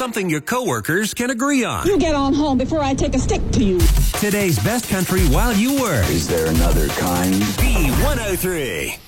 something your coworkers can agree on. You get on home before I take a stick to you. Today's best country while you work. Is there another kind? B103.